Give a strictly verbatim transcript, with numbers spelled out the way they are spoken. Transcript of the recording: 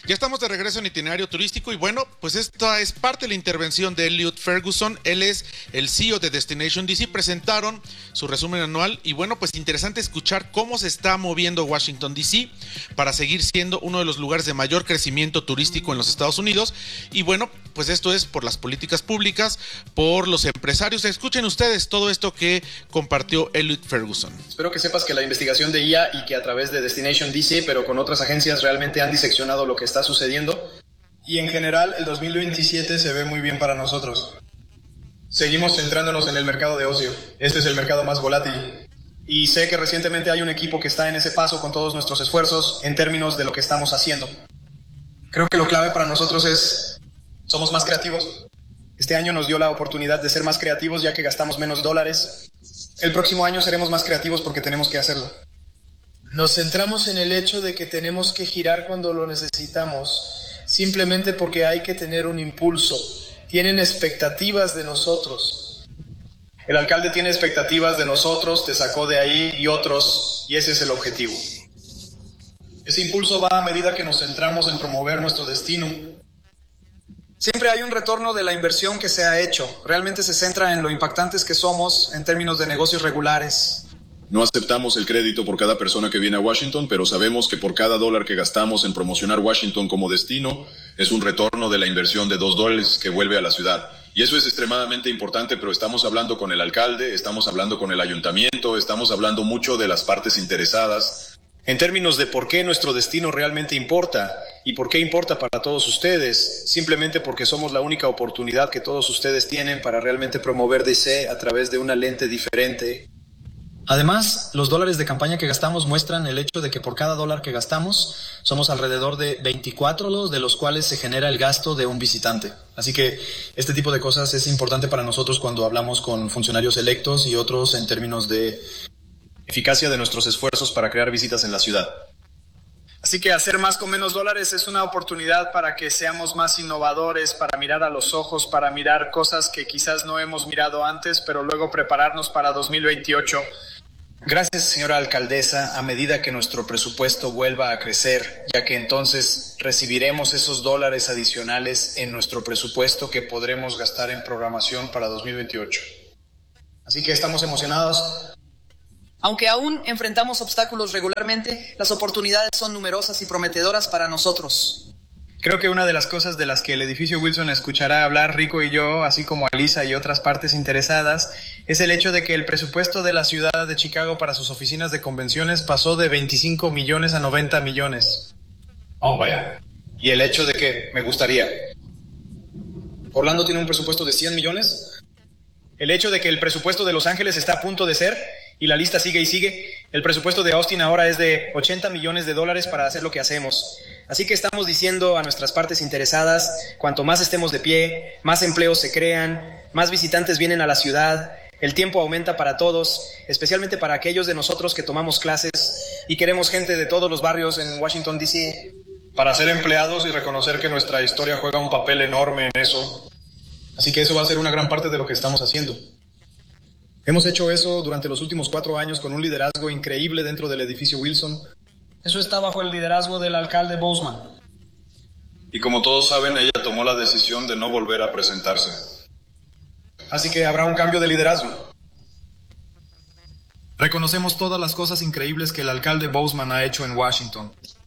Ya estamos de regreso en Itinerario Turístico y bueno, pues esta es parte de la intervención de Elliot Ferguson. Él es el C E O de Destination D C. Presentaron su resumen anual y bueno, pues interesante escuchar cómo se está moviendo Washington D C para seguir siendo uno de los lugares de mayor crecimiento turístico en los Estados Unidos. Y bueno, pues esto es por las políticas públicas, por los empresarios. Escuchen ustedes todo esto que compartió Elliot Ferguson. Espero que sepas que la investigación de I A y que a través de Destination D C, pero con otras agencias, realmente han diseccionado lo que está sucediendo. Y en general, el dos mil veintisiete se ve muy bien para nosotros. Seguimos centrándonos en el mercado de ocio. Este es el mercado más volátil. Y sé que recientemente hay un equipo que está en ese paso con todos nuestros esfuerzos en términos de lo que estamos haciendo. Creo que lo clave para nosotros es, somos más creativos. Este año nos dio la oportunidad de ser más creativos ya que gastamos menos dólares. El próximo año seremos más creativos porque tenemos que hacerlo. Nos centramos en el hecho de que tenemos que girar cuando lo necesitamos, simplemente porque hay que tener un impulso. Tienen expectativas de nosotros. El alcalde tiene expectativas de nosotros, te sacó de ahí y otros, y ese es el objetivo. Ese impulso va a medida que nos centramos en promover nuestro destino. Siempre hay un retorno de la inversión que se ha hecho. Realmente se centra en lo impactantes que somos en términos de negocios regulares. No aceptamos el crédito por cada persona que viene a Washington, pero sabemos que por cada dólar que gastamos en promocionar Washington como destino, es un retorno de la inversión de dos dólares que vuelve a la ciudad. Y eso es extremadamente importante, pero estamos hablando con el alcalde, estamos hablando con el ayuntamiento, estamos hablando mucho de las partes interesadas. En términos de por qué nuestro destino realmente importa y por qué importa para todos ustedes, simplemente porque somos la única oportunidad que todos ustedes tienen para realmente promover D C a través de una lente diferente. Además, los dólares de campaña que gastamos muestran el hecho de que por cada dólar que gastamos, somos alrededor de veinticuatro de los cuales se genera el gasto de un visitante. Así que este tipo de cosas es importante para nosotros cuando hablamos con funcionarios electos y otros en términos de eficacia de nuestros esfuerzos para crear visitas en la ciudad. Así que hacer más con menos dólares es una oportunidad para que seamos más innovadores, para mirar a los ojos, para mirar cosas que quizás no hemos mirado antes, pero luego prepararnos para dos mil veintiocho. Gracias, señora alcaldesa, a medida que nuestro presupuesto vuelva a crecer, ya que entonces recibiremos esos dólares adicionales en nuestro presupuesto que podremos gastar en programación para dos mil veintiocho. Así que estamos emocionados. Aunque aún enfrentamos obstáculos regularmente, las oportunidades son numerosas y prometedoras para nosotros. Creo que una de las cosas de las que el edificio Wilson escuchará hablar Rico y yo, así como a Lisa y otras partes interesadas, es el hecho de que el presupuesto de la ciudad de Chicago para sus oficinas de convenciones pasó de veinticinco millones a noventa millones. Oh, vaya. Y el hecho de que me gustaría. Orlando tiene un presupuesto de cien millones. El hecho de que el presupuesto de Los Ángeles está a punto de ser, y la lista sigue y sigue. El presupuesto de Austin ahora es de ochenta millones de dólares para hacer lo que hacemos. Así que estamos diciendo a nuestras partes interesadas, cuanto más estemos de pie, más empleos se crean, más visitantes vienen a la ciudad, el tiempo aumenta para todos, especialmente para aquellos de nosotros que tomamos clases y queremos gente de todos los barrios en Washington D C para ser empleados y reconocer que nuestra historia juega un papel enorme en eso. Así que eso va a ser una gran parte de lo que estamos haciendo. Hemos hecho eso durante los últimos cuatro años con un liderazgo increíble dentro del edificio Wilson. Eso está bajo el liderazgo del alcalde Boozman. Y como todos saben, ella tomó la decisión de no volver a presentarse. Así que habrá un cambio de liderazgo. Reconocemos todas las cosas increíbles que el alcalde Boozman ha hecho en Washington.